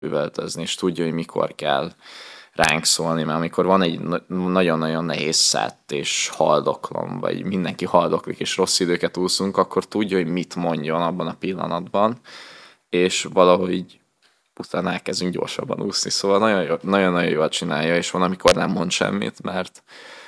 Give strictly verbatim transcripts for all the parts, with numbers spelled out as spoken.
üvöltözni, és tudja, hogy mikor kell ránk szólni, mert amikor van egy nagyon-nagyon nehéz szett, és haldoklom, vagy mindenki haldoklik, és rossz időket úszunk, akkor tudja, hogy mit mondjon abban a pillanatban, és valahogy utána elkezdünk gyorsabban úszni. Szóval nagyon, nagyon-nagyon jól csinálja, és van, amikor nem mond semmit, mert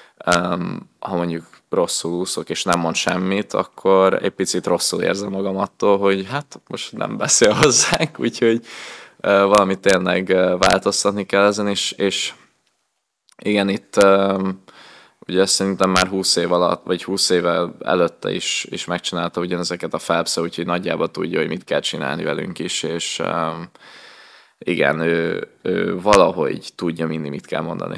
um, ha mondjuk rosszul úszok, és nem mond semmit, akkor egy picit rosszul érzem magam attól, hogy hát most nem beszél hozzánk, úgyhogy uh, valamit tényleg uh, változtatni kell ezen, és, és igen, itt um, ugye szerintem már húsz év alatt, vagy húsz éve előtte is, is megcsinálta ugyanezeket a Phelps, úgyhogy nagyjából tudja, hogy mit kell csinálni velünk is, és um, igen, ő, ő valahogy tudja mindig, mit kell mondani.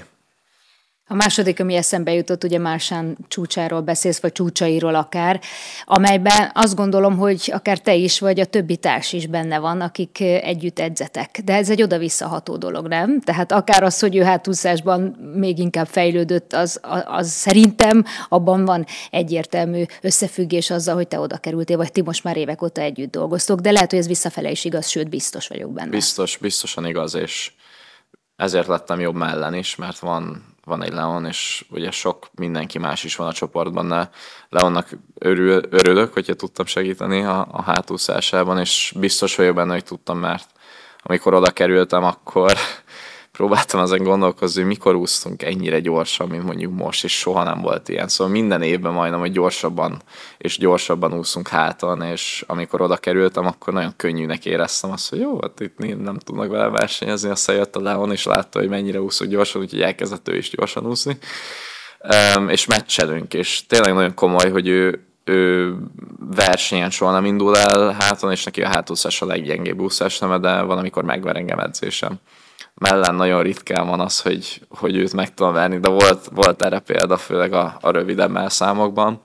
A második, ami eszembe jutott, ugye Marchand csúcsáról beszélsz, vagy csúcsairól akár, amelyben azt gondolom, hogy akár te is, vagy a többi társ is benne van, akik együtt edzetek. De ez egy oda-visszaható dolog, nem? Tehát akár az, hogy ő hátúszásban még inkább fejlődött, az, az szerintem abban van egyértelmű összefüggés azzal, hogy te oda kerültél, vagy ti most már évek óta együtt dolgoztok, de lehet, hogy ez visszafele is igaz, sőt, biztos vagyok benne. Biztos, biztosan igaz, és ezért lettem jobb mellen is, mert van van egy Leon, és ugye sok mindenki más is van a csoportban, de Leonnak örül, örülök, hogyha tudtam segíteni a, a hátúszásában, és biztos vagyok benne, hogy tudtam, mert amikor oda kerültem, akkor próbáltam ezen gondolkozni, hogy mikor úsztunk ennyire gyorsan, mint mondjuk most, és soha nem volt ilyen. Szóval minden évben majdnem, hogy gyorsabban és gyorsabban úszunk háton, és amikor oda kerültem, akkor nagyon könnyűnek éreztem azt, hogy jó, hát itt nem tudnak vele versenyezni, aztán jött a Leon, és látta, hogy mennyire úszunk gyorsan, úgyhogy elkezdett ő is gyorsan úszni. Um, és meccselünk, és tényleg nagyon komoly, hogy ő, ő versenyen soha nem indul el háton, és neki a hátúszás a leggyengébb úszásneme, de van, amikor megver engem edzésem. Mellen nagyon ritkán van az, hogy, hogy őt meg tudom verni, de volt, volt erre példa, főleg a, a rövidebb melszámokban.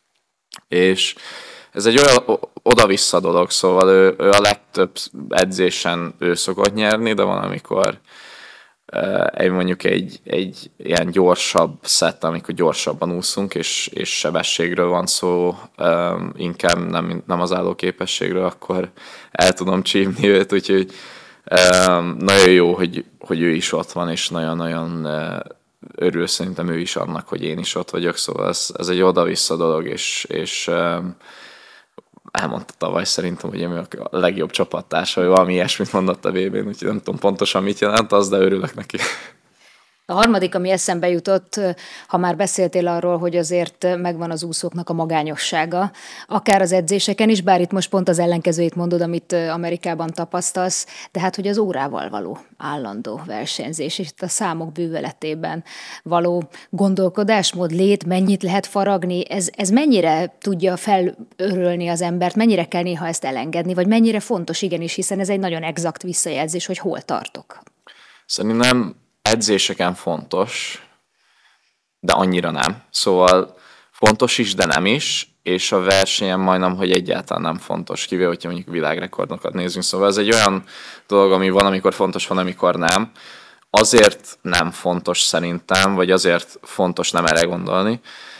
És ez egy olyan oda-vissza dolog, szóval ő, ő a legtöbb edzésen ő szokott nyerni, de van, amikor egy, mondjuk egy, egy ilyen gyorsabb szett, amikor gyorsabban úszunk, és, és sebességről van szó, inkább nem, nem az állóképességről, akkor el tudom csípni őt, úgyhogy Um, nagyon jó, hogy, hogy ő is ott van, és nagyon-nagyon uh, örül szerintem ő is annak, hogy én is ott vagyok, szóval ez, ez egy oda-vissza dolog, és, és um, elmondta tavaly szerintem, hogy én a legjobb csapattársa, vagy valami ilyesmit mondott a vé bén, úgyhogy nem tudom pontosan mit jelent az, de örülök neki. A harmadik, ami eszembe jutott, ha már beszéltél arról, hogy azért megvan az úszóknak a magányossága, akár az edzéseken is, bár itt most pont az ellenkezőjét mondod, amit Amerikában tapasztalsz, de hát, hogy az órával való állandó versenyzés, és itt a számok bűvöletében való gondolkodásmód, lét, mennyit lehet faragni, ez, ez mennyire tudja felörölni az embert, mennyire kell néha ezt elengedni, vagy mennyire fontos igenis, hiszen ez egy nagyon exakt visszajelzés, hogy hol tartok. Szerintem edzéseken fontos, de annyira nem. Szóval fontos is, de nem is, és a versenyen majdnem, hogy egyáltalán nem fontos, kivéve, hogyha mondjuk világrekordokat nézünk. Szóval ez egy olyan dolog, ami van, amikor fontos, van, amikor nem. Azért nem fontos szerintem, vagy azért fontos nem erre gondolni,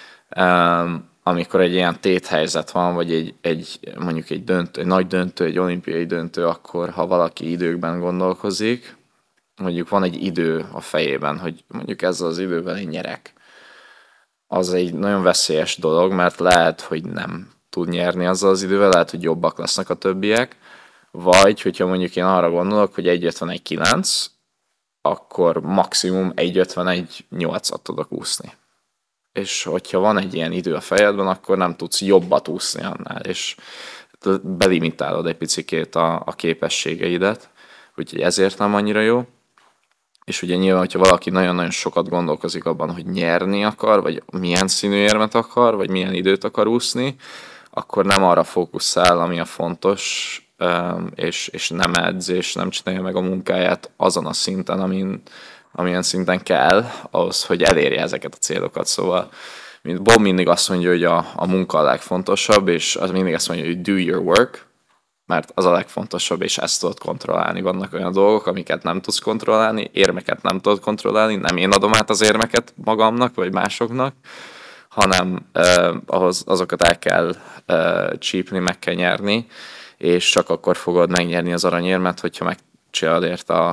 amikor egy ilyen téthelyzet van, vagy egy, egy mondjuk egy döntő, egy nagy döntő, egy olimpiai döntő, akkor ha valaki időkben gondolkozik, mondjuk van egy idő a fejében, hogy mondjuk ezzel az idővel én nyerek. Az egy nagyon veszélyes dolog, mert lehet, hogy nem tud nyerni azzal az idővel, lehet, hogy jobbak lesznek a többiek, vagy hogyha mondjuk én arra gondolok, hogy egy ötvenegy kilenc, akkor maximum egy ötvenegy nyolcat tudok úszni. És hogyha van egy ilyen idő a fejedben, akkor nem tudsz jobbat úszni annál, és belimitálod egy picikét a, a képességeidet, úgyhogy ezért nem annyira jó. És ugye nyilván, hogyha valaki nagyon-nagyon sokat gondolkozik abban, hogy nyerni akar, vagy milyen színű érmet akar, vagy milyen időt akar úszni, akkor nem arra fókuszál, ami a fontos, és, és nem edz, és nem csinálja meg a munkáját azon a szinten, amin, amilyen szinten kell, ahhoz, hogy elérje ezeket a célokat. Szóval mint Bob mindig azt mondja, hogy a, a munka a legfontosabb, és az mindig azt mondja, hogy do your work, mert az a legfontosabb, és ezt tudod kontrollálni. Vannak olyan dolgok, amiket nem tudsz kontrollálni, érmeket nem tudod kontrollálni, nem én adom át az érmeket magamnak, vagy másoknak, hanem eh, ahhoz azokat el kell eh, csípni, meg kell nyerni, és csak akkor fogod megnyerni az aranyérmet, hogyha meg csinálod érte a